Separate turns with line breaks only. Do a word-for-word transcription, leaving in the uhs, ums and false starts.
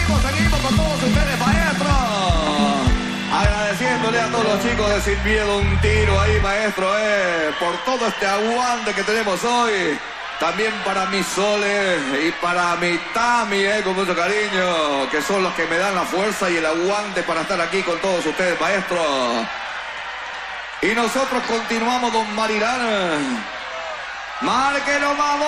seguimos, seguimos con todos ustedes, maestro. Agradeciéndole a todos los chicos de Sin Miedo un Tiro ahí, maestro, eh, por todo este aguante que tenemos hoy. También para mi Sole y para mi Tami, eh, con mucho cariño, que son los que me dan la fuerza y el aguante para estar aquí con todos ustedes, maestro. Y nosotros continuamos, don Marilán. Márquelo, vamos.